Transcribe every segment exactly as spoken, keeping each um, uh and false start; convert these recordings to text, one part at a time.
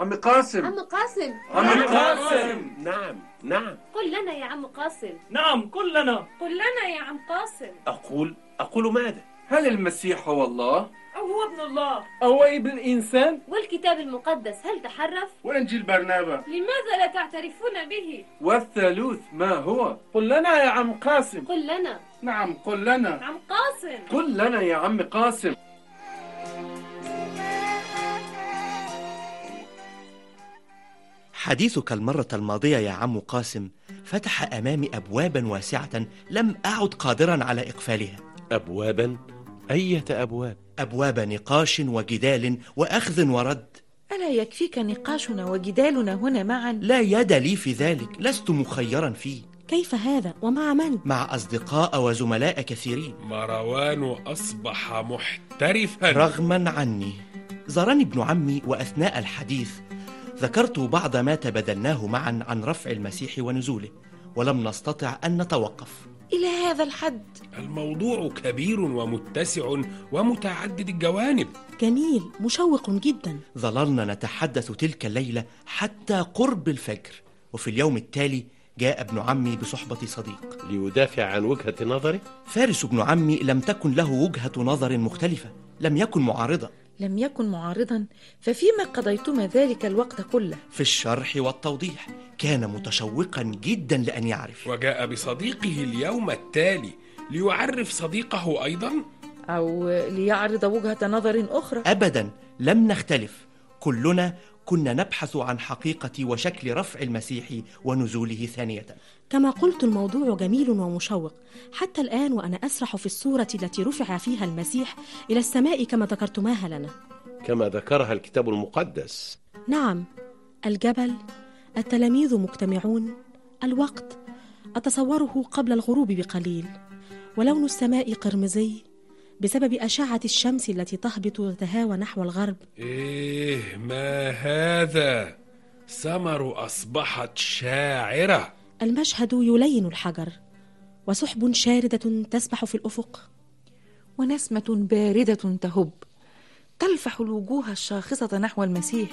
عم قاسم. عم قاسم. عم قاسم. نعم نعم. قل لنا يا عم قاسم. نعم قل لنا. قل لنا يا عم قاسم. أقول أقول ماذا؟ هل المسيح هو الله؟ أو هو ابن الله؟ أو ابن الإنسان؟ والكتاب المقدس هل تحرف؟ وإنجيل برنابا لماذا لا تعترفون به؟ والثالوث ما هو؟ قل لنا يا عم قاسم. قل لنا. نعم قل لنا. عم قاسم. قل لنا يا عم قاسم. حديثك المرة الماضية يا عم قاسم فتح أمامي أبوابا واسعة لم أعد قادرا على إقفالها. أبوابا؟ أية أبواب؟ أبواب نقاش وجدال وأخذ ورد. ألا يكفيك نقاشنا وجدالنا هنا معا؟ لا يد لي في ذلك، لست مخيرا فيه. كيف هذا ومع من؟ مع أصدقاء وزملاء كثيرين. مروان أصبح محترفا رغما عني. زارني ابن عمي وأثناء الحديث ذكرت بعض ما تبادلناه معا عن رفع المسيح ونزوله، ولم نستطع أن نتوقف. إلى هذا الحد؟ الموضوع كبير ومتسع ومتعدد الجوانب. جميل مشوق جدا. ظللنا نتحدث تلك الليلة حتى قرب الفجر، وفي اليوم التالي جاء ابن عمي بصحبة صديق ليدافع عن وجهة نظره. فارس ابن عمي لم تكن له وجهة نظر مختلفة، لم يكن معارضا. لم يكن معارضا؟ ففيما قضيتما ذلك الوقت كله؟ في الشرح والتوضيح. كان متشوقا جدا لأن يعرف. وجاء بصديقه اليوم التالي ليعرف صديقه أيضا، أو ليعرض وجهة نظر أخرى. أبدا لم نختلف، كلنا كنا نبحث عن حقيقة وشكل رفع المسيح ونزوله ثانية. كما قلت الموضوع جميل ومشوق حتى الآن، وأنا أسرح في الصورة التي رفع فيها المسيح إلى السماء كما ذكرتماها لنا. كما ذكرها الكتاب المقدس. نعم، الجبل، التلاميذ مجتمعون، الوقت أتصوره قبل الغروب بقليل، ولون السماء قرمزي بسبب أشعة الشمس التي تهبط وتتهاوى نحو الغرب. إيه ما هذا؟ سمر أصبحت شاعرة. المشهد يلين الحجر، وسحب شاردة تسبح في الأفق، ونسمة باردة تهب تلفح الوجوه الشاخصة نحو المسيح،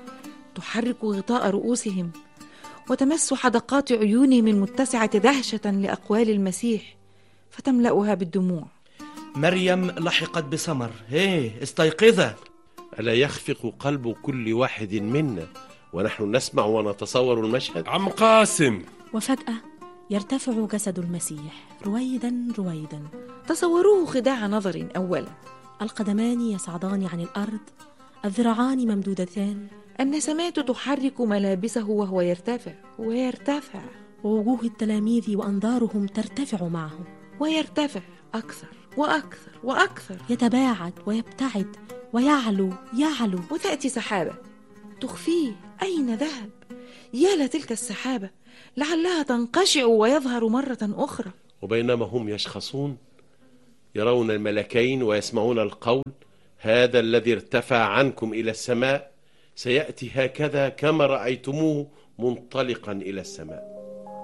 تحرك غطاء رؤوسهم وتمس حدقات عيونهم المتسعة دهشة لأقوال المسيح فتملأها بالدموع. مريم لحقت بسمر. هيه استيقظة. ألا يخفق قلب كل واحد منا ونحن نسمع ونتصور المشهد؟ عم قاسم. وفجأة يرتفع جسد المسيح رويدا رويدا. تصوروه خداع نظر أولا. القدمان يصعدان عن الأرض، الذراعان ممدودتان، النسمات تحرك ملابسه وهو يرتفع ويرتفع، ووجوه التلاميذ وأنظارهم ترتفع معه ويرتفع أكثر وأكثر وأكثر، يتباعد ويبتعد ويعلو يعلو. وتأتي سحابة تخفيه. أين ذهب؟ يا لتلك السحابة، لعلها تنقشع ويظهر مرة أخرى. وبينما هم يشخصون يرون الملكين ويسمعون القول: هذا الذي ارتفع عنكم إلى السماء سيأتي هكذا كما رأيتموه منطلقا إلى السماء.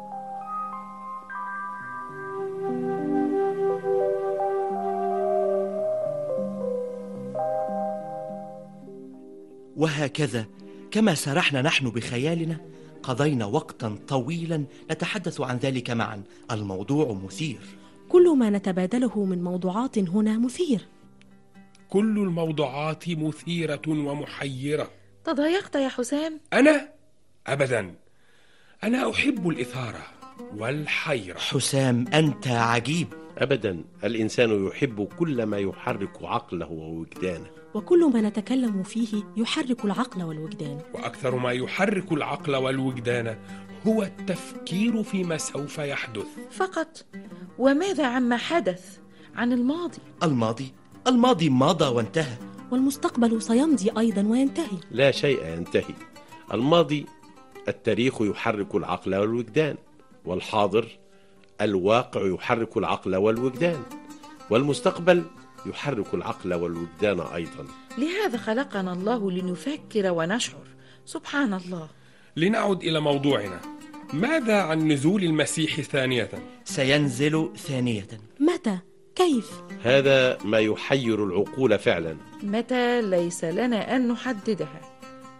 وهكذا كما سرحنا نحن بخيالنا قضينا وقتا طويلا نتحدث عن ذلك معا. الموضوع مثير. كل ما نتبادله من موضوعات هنا مثير. كل الموضوعات مثيرة ومحيرة. تضايقت يا حسام؟ أنا؟ أبدا، أنا أحب الإثارة والحيرة. حسام أنت عجيب. أبدا، الإنسان يحب كل ما يحرك عقله ووجدانه، وكل ما نتكلم فيه يحرك العقل والوجدان. وأكثر ما يحرك العقل والوجدان هو التفكير فيما سوف يحدث فقط. وماذا عما حدث؟ عن الماضي؟ الماضي الماضي مضى وانتهى، والمستقبل سيمضي أيضا وينتهي. لا شيء ينتهي. الماضي التاريخ يحرك العقل والوجدان، والحاضر الواقع يحرك العقل والوجدان، والمستقبل يحرك العقل والوجدان أيضا. لهذا خلقنا الله لنفكر ونشعر. سبحان الله. لنعد إلى موضوعنا. ماذا عن نزول المسيح ثانية؟ سينزل ثانية. متى؟ كيف؟ هذا ما يحير العقول فعلا. متى ليس لنا أن نحددها،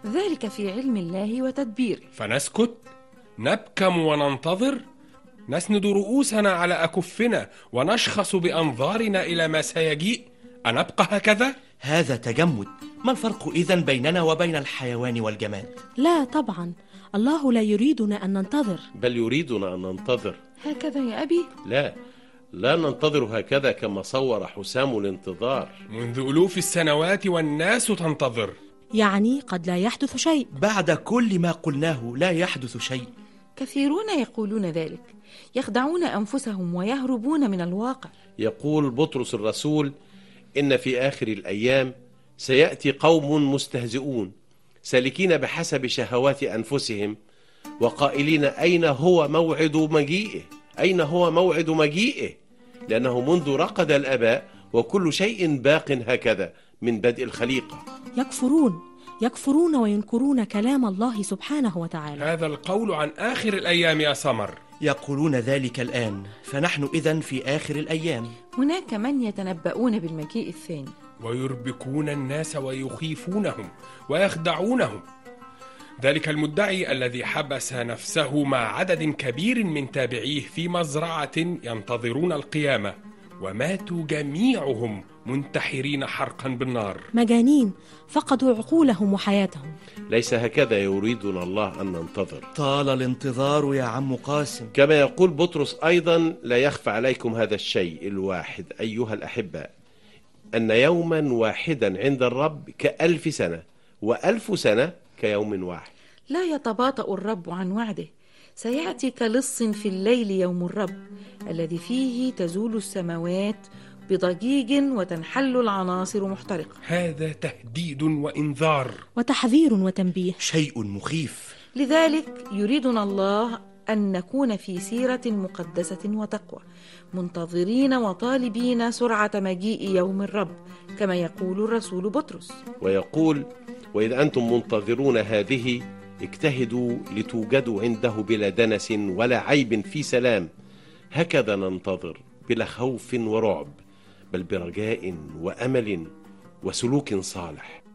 ذلك في علم الله وتدبيره. فنسكت، نبكم وننتظر، نسند رؤوسنا على أكفنا ونشخص بأنظارنا إلى ما سيجيء، أنبقى هكذا؟ هذا تجمد. ما الفرق إذن بيننا وبين الحيوان والجماد؟ لا طبعا، الله لا يريدنا أن ننتظر، بل يريدنا أن ننتظر. هكذا يا أبي؟ لا، لا ننتظر هكذا كما صور حسام الانتظار. منذ ألوف السنوات والناس تنتظر. يعني قد لا يحدث شيء. بعد كل ما قلناه لا يحدث شيء. كثيرون يقولون ذلك، يخدعون أنفسهم ويهربون من الواقع. يقول بطرس الرسول: إن في آخر الأيام سيأتي قوم مستهزئون سالكين بحسب شهوات أنفسهم وقائلين أين هو موعد مجيئه؟ أين هو موعد مجيئه؟ لأنه منذ رقد الآباء وكل شيء باق هكذا من بدء الخليقة. يكفرون يكفرون وينكرون كلام الله سبحانه وتعالى. هذا القول عن آخر الأيام يا سمر. يقولون ذلك الآن، فنحن إذن في آخر الأيام. هناك من يتنبؤون بالمجيء الثاني ويربكون الناس ويخيفونهم ويخدعونهم. ذلك المدعي الذي حبس نفسه مع عدد كبير من تابعيه في مزرعة ينتظرون القيامة، وماتوا جميعهم منتحرين حرقا بالنار. مجانين فقدوا عقولهم وحياتهم. ليس هكذا يريدنا الله أن ننتظر. طال الانتظار يا عم قاسم. كما يقول بطرس أيضا: لا يخفى عليكم هذا الشيء الواحد أيها الأحباء، أن يوما واحدا عند الرب كألف سنة، وألف سنة كيوم واحد. لا يتباطأ الرب عن وعده، سيأتي كلص في الليل يوم الرب الذي فيه تزول السماوات بضجيج وتنحل العناصر محترقة. هذا تهديد وإنذار وتحذير وتنبيه، شيء مخيف. لذلك يريدنا الله أن نكون في سيرة مقدسة وتقوى، منتظرين وطالبين سرعة مجيء يوم الرب، كما يقول الرسول بطرس. ويقول: وإذا أنتم منتظرون هذه اجتهدوا لتوجدوا عنده بلا دنس ولا عيب في سلام. هكذا ننتظر بلا خوف ورعب، بل برجاء وأمل وسلوك صالح.